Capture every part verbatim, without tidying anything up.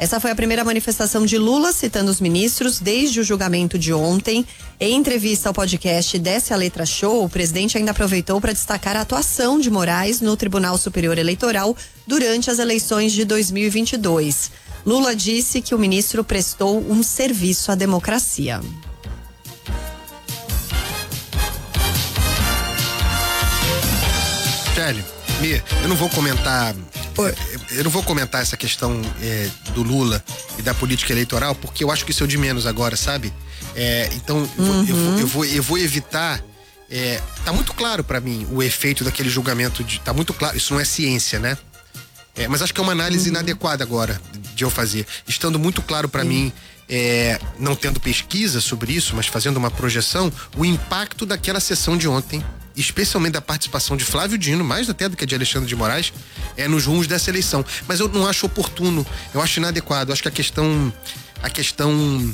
Essa foi a primeira manifestação de Lula citando os ministros desde o julgamento de ontem. Em entrevista ao podcast Desce a Letra Show, o presidente ainda aproveitou para destacar a atuação de Moraes no Tribunal Superior Eleitoral durante as eleições de dois mil e vinte e dois. Lula disse que o ministro prestou um serviço à democracia. Kelly, eu não vou comentar eu não vou comentar essa questão é, do Lula e da política eleitoral, porque eu acho que isso é o de menos agora, sabe? É, então eu, uhum. vou, eu, vou, eu, vou, eu vou evitar. É, tá muito claro pra mim o efeito daquele julgamento, de, tá muito claro, isso não é ciência, né? É, mas acho que é uma análise uhum. inadequada agora de eu fazer. Estando muito claro pra uhum. mim, é, não tendo pesquisa sobre isso, mas fazendo uma projeção, o impacto daquela sessão de ontem, especialmente da participação de Flávio Dino, mais até do que de Alexandre de Moraes, é nos rumos dessa eleição. Mas eu não acho oportuno, eu acho inadequado. Eu acho que a questão, a questão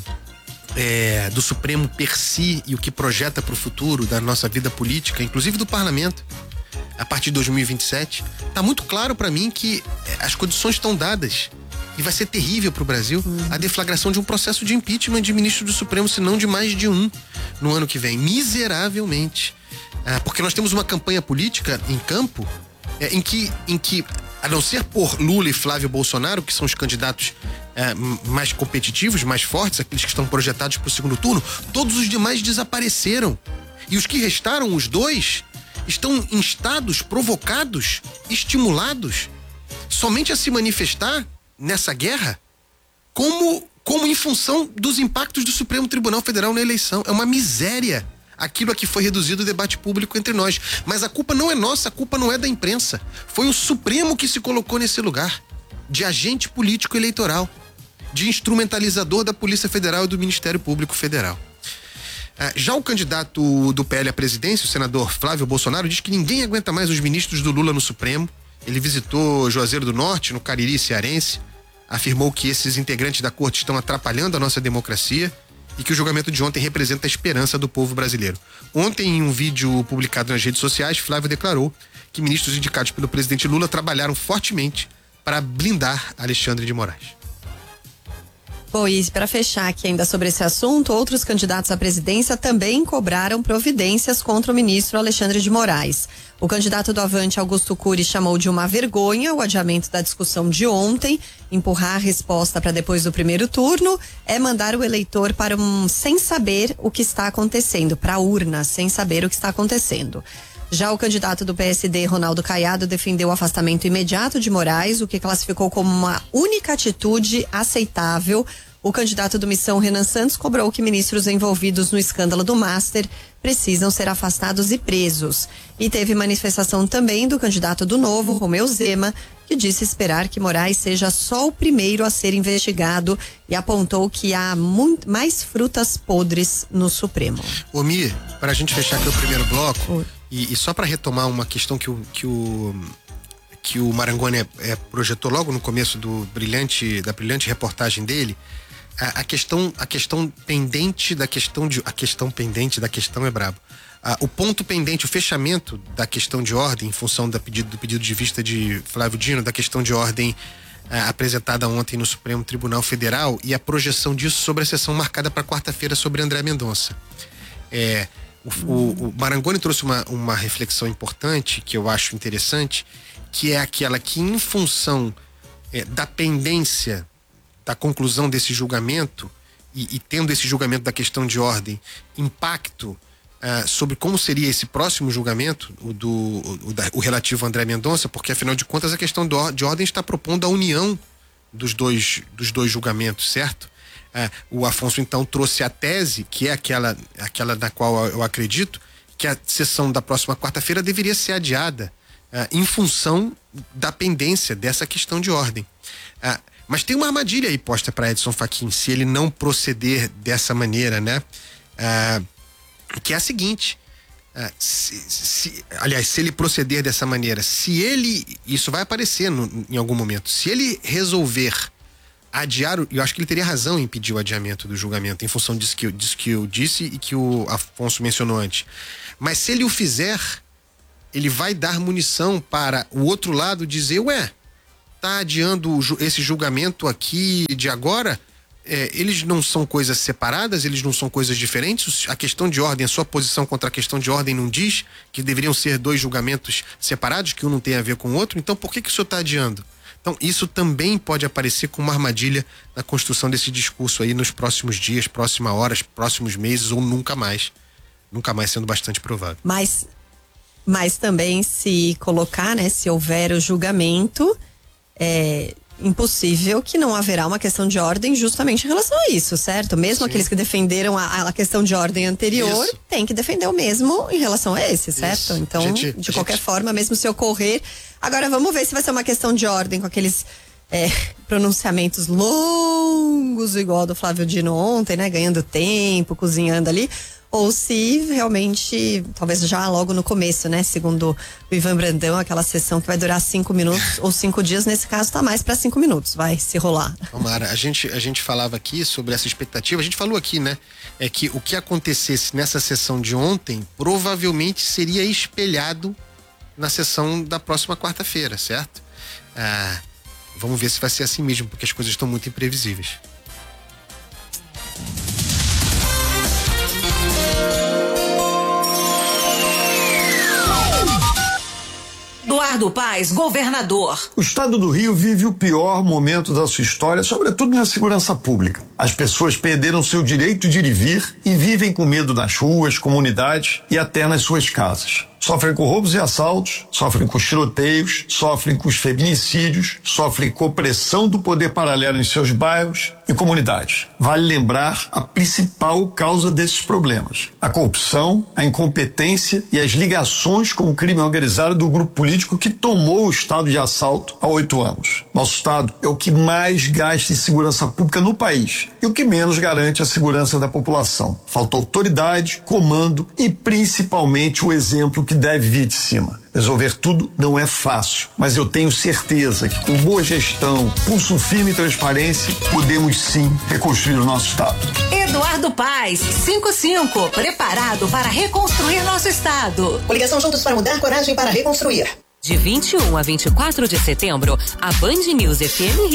é, do Supremo per si e o que projeta para o futuro da nossa vida política, inclusive do parlamento, a partir de dois mil e vinte e sete, tá muito claro para mim que as condições estão dadas. E vai ser terrível para o Brasil uhum. a deflagração de um processo de impeachment de ministro do Supremo, se não de mais de um, no ano que vem, miseravelmente. Ah, porque nós temos uma campanha política em campo é, em, que, em que, a não ser por Lula e Flávio Bolsonaro, que são os candidatos é, mais competitivos, mais fortes, aqueles que estão projetados para o segundo turno, todos os demais desapareceram. E os que restaram, os dois, estão instados, provocados, estimulados somente a se manifestar nessa guerra como, como em função dos impactos do Supremo Tribunal Federal na eleição. É uma miséria aquilo a que foi reduzido o debate público entre nós. Mas a culpa não é nossa, a culpa não é da imprensa. Foi o Supremo que se colocou nesse lugar de agente político eleitoral, de instrumentalizador da Polícia Federal e do Ministério Público Federal. Ah, já o candidato do P L à presidência, o senador Flávio Bolsonaro, diz que ninguém aguenta mais os ministros do Lula no Supremo. Ele visitou Juazeiro do Norte, no Cariri cearense, afirmou que esses integrantes da corte estão atrapalhando a nossa democracia e que o julgamento de ontem representa a esperança do povo brasileiro. Ontem, em um vídeo publicado nas redes sociais, Flávio declarou que ministros indicados pelo presidente Lula trabalharam fortemente para blindar Alexandre de Moraes. Bom, e para fechar aqui ainda sobre esse assunto, outros candidatos à presidência também cobraram providências contra o ministro Alexandre de Moraes. O candidato do Avante, Augusto Cury, chamou de uma vergonha o adiamento da discussão de ontem. Empurrar a resposta para depois do primeiro turno é mandar o eleitor para um sem saber o que está acontecendo, para a urna, sem saber o que está acontecendo. Já o candidato do P S D, Ronaldo Caiado, defendeu o afastamento imediato de Moraes, o que classificou como uma única atitude aceitável. O candidato do Missão, Renan Santos, cobrou que ministros envolvidos no escândalo do Master precisam ser afastados e presos. E teve manifestação também do candidato do Novo, Romeu Zema, que disse esperar que Moraes seja só o primeiro a ser investigado e apontou que há muito mais frutas podres no Supremo. Ô Mi, para a gente fechar aqui o primeiro bloco, e, e só para retomar uma questão que o, que o, que o Marangoni é, é, projetou logo no começo do brilhante, da brilhante reportagem dele, a, a questão, a questão pendente da questão de, a questão pendente da questão é brabo. Ah, o ponto pendente, o fechamento da questão de ordem, em função da pedido, do pedido de vista de Flávio Dino, da questão de ordem ah, apresentada ontem no Supremo Tribunal Federal e a projeção disso sobre a sessão marcada para quarta-feira sobre André Mendonça. É, o, o, o Marangoni trouxe uma, uma reflexão importante, que eu acho interessante, que é aquela que, em função é, da pendência da conclusão desse julgamento e, e tendo esse julgamento da questão de ordem, impacto Uh, sobre como seria esse próximo julgamento, o, do, o, o, da, o relativo a André Mendonça, porque afinal de contas a questão do, de ordem está propondo a união dos dois, dos dois julgamentos, certo? Uh, o Afonso então trouxe a tese, que é aquela, aquela na qual eu acredito, que a sessão da próxima quarta-feira deveria ser adiada uh, em função da pendência dessa questão de ordem. Uh, mas tem uma armadilha aí posta para Edson Fachin, se ele não proceder dessa maneira, né? Uh, que é a seguinte, uh, se, se, aliás, se ele proceder dessa maneira, se ele, isso vai aparecer no, em algum momento, se ele resolver adiar, eu acho que ele teria razão em pedir o adiamento do julgamento, em função disso que, eu, disso que eu disse e que o Afonso mencionou antes, mas se ele o fizer, ele vai dar munição para o outro lado dizer, ué, tá adiando o ju- esse julgamento aqui de agora? É, eles não são coisas separadas, eles não são coisas diferentes? A questão de ordem, a sua posição contra a questão de ordem não diz que deveriam ser dois julgamentos separados, que um não tem a ver com o outro? Então por que que o senhor está adiando? Então isso também pode aparecer como uma armadilha na construção desse discurso aí nos próximos dias, próximas horas, próximos meses ou nunca mais. Nunca mais, sendo bastante provável. Mas, mas também se colocar, né, se houver o julgamento, é impossível que não haverá uma questão de ordem justamente em relação a isso, certo? Mesmo Sim. aqueles que defenderam a, a questão de ordem anterior, Isso. tem que defender o mesmo em relação a esse, certo? Isso. Então, Gente, de a qualquer gente... forma, mesmo se ocorrer... Agora, vamos ver se vai ser uma questão de ordem com aqueles é, pronunciamentos longos, igual do Flávio Dino ontem, né? Ganhando tempo, cozinhando ali. Ou se realmente, talvez já logo no começo, né? Segundo o Ivan Brandão, aquela sessão que vai durar cinco minutos ou cinco dias, nesse caso tá mais para cinco minutos, vai se rolar. Tomara, a gente, a gente falava aqui sobre essa expectativa, a gente falou aqui, né? É que o que acontecesse nessa sessão de ontem provavelmente seria espelhado na sessão da próxima quarta-feira, certo? Ah, vamos ver se vai ser assim mesmo, porque as coisas estão muito imprevisíveis. Eduardo Paes, governador. O estado do Rio vive o pior momento da sua história, sobretudo na segurança pública. As pessoas perderam seu direito de ir e vir e vivem com medo nas ruas, comunidades e até nas suas casas. Sofrem com roubos e assaltos, sofrem com tiroteios, sofrem com os feminicídios, sofrem com opressão do poder paralelo em seus bairros e comunidades. Vale lembrar a principal causa desses problemas: a corrupção, a incompetência e as ligações com o crime organizado do grupo político que tomou o estado de assalto há oito anos. Nosso estado é o que mais gasta em segurança pública no país e o que menos garante a segurança da população. Falta autoridade, comando e principalmente o exemplo que deve vir de cima. Resolver tudo não é fácil, mas eu tenho certeza que com boa gestão, pulso firme e transparência, podemos sim reconstruir o nosso estado. Eduardo Paes, cinquenta e cinco, preparado para reconstruir nosso estado. Coligação Juntos para Mudar, coragem para reconstruir. De vinte e um a vinte e quatro de setembro, a Band News F M